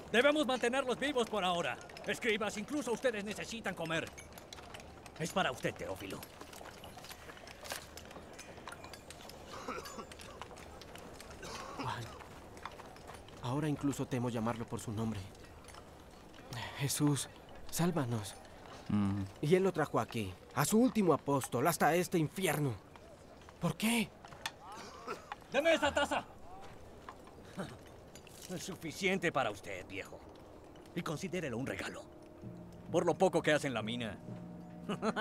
Debemos mantenerlos vivos por ahora. Escribas, incluso ustedes necesitan comer. Es para usted, Teófilo. Juan. Ahora incluso temo llamarlo por su nombre. Jesús, sálvanos. Y él lo trajo aquí, a su último apóstol, hasta este infierno. ¿Por qué? ¡Deme esa taza! Es suficiente para usted, viejo. Y considérelo un regalo. Por lo poco que hace en la mina.